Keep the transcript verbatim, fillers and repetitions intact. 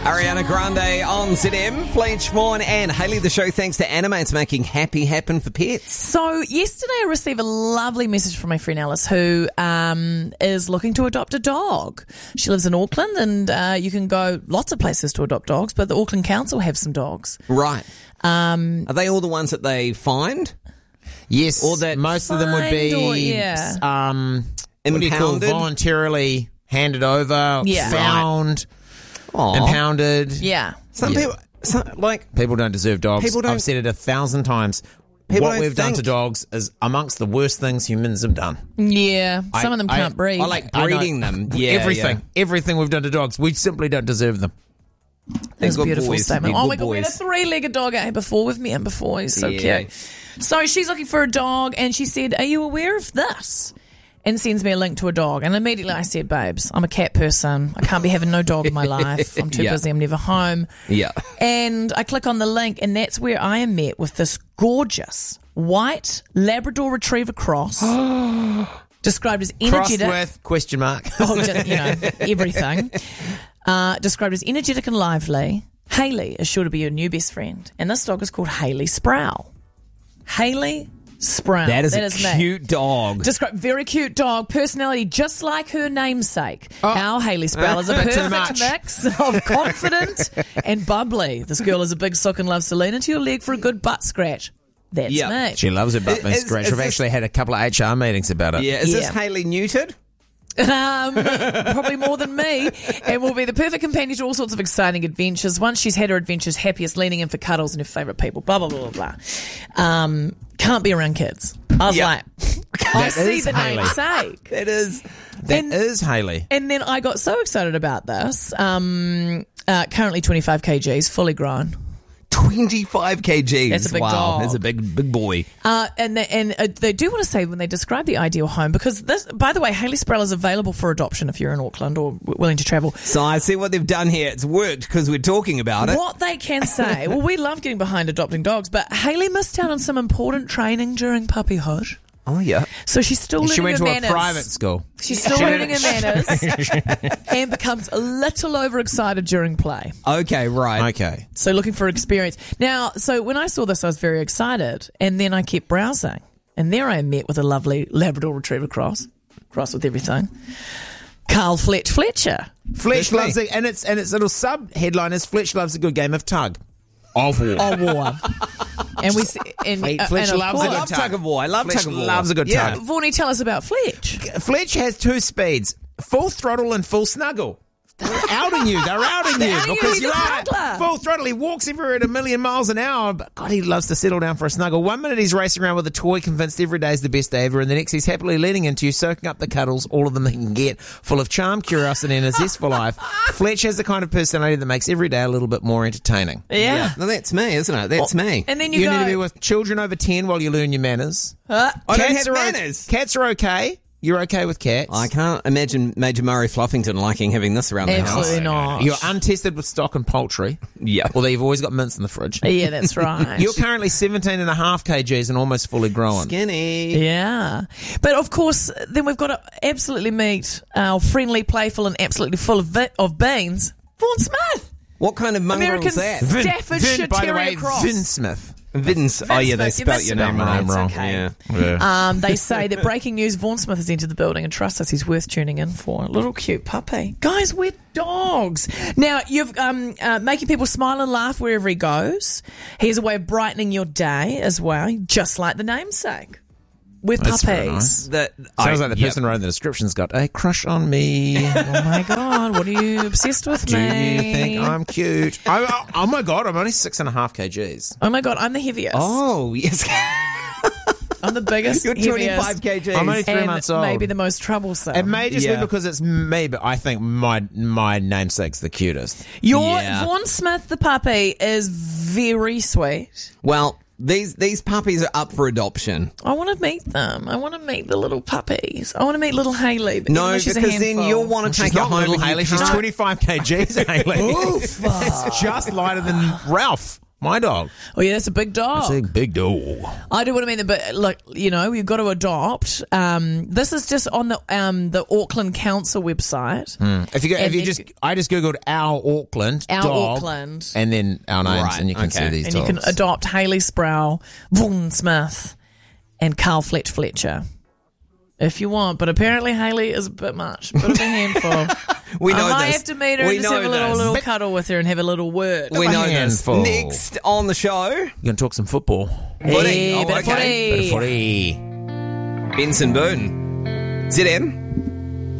Ariana Grande on Z M. Fletch, Morn and Hayley. The show thanks to Animates making happy happen for pets. So yesterday I received a lovely message from my friend Alice who um, is looking to adopt a dog. She lives in Auckland and uh, you can go lots of places to adopt dogs, but the Auckland Council have some dogs. Right. Um, Are they all the ones that they find? Yes, Or that most of them would be Find or- yeah. um, what do you call Impounded? voluntarily handed over, Yeah. found, Aw. impounded. yeah. Some Yeah. people, some, like, People don't deserve dogs. People don't- I've said it a thousand times. People what don't we've done think. to dogs is amongst the worst things humans have done. Yeah. Some I- of them I- can't breathe. I like I know. breeding them. Yeah, everything, yeah. everything we've done to dogs, we simply don't deserve them. That's a good beautiful boys. statement. They're Oh good my God, we had a boys. three-legged dog out here before with me and before. He's so Yeah. cute. So she's looking for a dog and she said, are you aware of this? And sends me a link to a dog. And immediately I said, babes, I'm a cat person. I can't be having no dog in my life. I'm too Yeah. busy. I'm never home. Yeah. And I click on the link and that's where I am met with this gorgeous white Labrador Retriever cross described as Crossed energetic. with question mark. Oh, just, you know, everything. Uh, described as energetic and lively. Hayley is sure to be your new best friend. And this dog is called Hayley Sproul. Hayley Sproul. That is that a is me. cute dog. Described very cute dog, personality just like her namesake. Oh. Our Hayley Sproul is a Bit too perfect much. mix of confident and bubbly. This girl is a big sook and loves to lean into your leg for a good butt scratch. That's Yeah. me. She loves it, but Is- Miss is- Scratch. is We've this- actually had a couple of H R meetings about it. Yeah. Is this Yeah. Hayley neutered? Um, probably more than me, and will be the perfect companion to all sorts of exciting adventures. Once she's had her adventures, happiest, leaning in for cuddles and her favourite people. Blah blah blah blah blah. Um, can't be around kids. I was Yeah. like, I That see is the Hayley. namesake. It is. That is And- Hayley. And then I got so excited about this. Um, uh, currently twenty-five kilograms, fully grown. twenty-five kilograms. That's a big wow. dog. That's a big, big boy. Uh, and they, and uh, they do want to say when they describe the ideal home, because this, by the way, Hayley Sproul is available for adoption if you're in Auckland or w- willing to travel. So I see what they've done here. It's worked because we're talking about it. What they can say, well, we love getting behind adopting dogs, but Hayley missed out on some important training during puppyhood. Oh, yeah. So she's still learning She went her to manners. a private school. She's still learning her manners and becomes a little overexcited during play. Okay, right. Okay. So looking for experience. Now, so when I saw this, I was very excited, and then I kept browsing, and there I met with a lovely Labrador Retriever cross, cross with everything. Carl Fletch Fletcher. Fletch That's me. loves it, and its and its little sub headline is Fletch loves a good game of tug. Of war. Oh, war. And we see, and, Fletch uh, and of loves I a course- good love tug. tug of war. I love Fletch tug of war. loves a good Yeah. tug. Vaughnie, tell us about Fletch. Fletch has two speeds: full throttle and full snuggle. They're outing you. They're outing They're you outing you, because he's you a are smuggler. full throttle. He walks everywhere at a million miles an hour. But God, he loves to settle down for a snuggle. One minute he's racing around with a toy, convinced every day is the best day ever, and the next he's happily leaning into you, soaking up the cuddles, all of them he can get, full of charm, curiosity, and a zest for life. Fletch has the kind of personality that makes every day a little bit more entertaining. Yeah. No, that's me, isn't it? That's me. And then you, You, go, need to be with children over ten while you learn your manners. Uh, I don't Cats have are o- manners. Cats are okay. You're okay with cats. I can't imagine Major Murray Fluffington liking having this around the house. absolutely not. You're untested with stock and poultry. Yeah. Although you've always got mince in the fridge. Yeah, that's right. You're currently seventeen and a half kilograms and almost fully grown. Skinny. Yeah. But of course, then we've got to absolutely meet our friendly, playful, and absolutely full of, vi- of beans, Vaughan Smith. What kind of mongrel American is that? Vin, Staffordshire Vin, by the Terrier way, cross. Vin Smith. Vince. Oh, yeah, they Smith, you spelt missed your it name on wrong. mine, it's okay. Yeah. Um, they say that breaking news, Vaughan Smith has entered the building, and trust us, he's worth tuning in for. A little cute puppy. Guys, we're dogs. Now, you've um, uh, making people smile and laugh wherever he goes. He has a way of brightening your day as well, just like the namesake. With That's very puppies. That, Sounds I- like the yep. person writing the description's got a crush on me. Oh my God, what are you obsessed with Do me? you think I'm cute? I, oh, oh my God, I'm only six and a half kilograms. Oh my God, I'm the heaviest. Oh, yes. I'm the biggest, You're heaviest, twenty-five kilograms. I'm only three and months old. maybe the most troublesome. It may just Yeah. be because it's me, but I think my my namesake's the cutest. Your Yeah. Vaughan Smith, the puppy, is very sweet. Well, these these puppies are up for adoption. I want to meet them. I want to meet the little puppies. I want to meet little Hayley. But No, even though she's a because then handful. you'll want to She's take her not home. little and you Hayley. She's can't- twenty-five kilograms, Hayley. It's just lighter than Ralph. My dog. Oh, yeah, that's a big dog. It's a big dog. I do what I mean, but like you know, you've got to adopt. Um, this is just on the um, the Auckland Council website. Mm. If you go, if And you it- just, I just googled our Auckland Our dog, Auckland. and then our names, Right, and you can okay. see these And dogs. you can adopt Hayley Sproul, Vaughan Smith, and Carl Fletch Fletcher if you want. But apparently Hayley is a bit much, a bit of a handful. We know I might this. have to meet her we and just know have a little, this. little But- cuddle with her and have a little word. We a know this. handful. Next on the show, You're going to talk some football. footy. Hey, Oh, bit of okay. Bit of footy. footy. Benson Boone. Z M.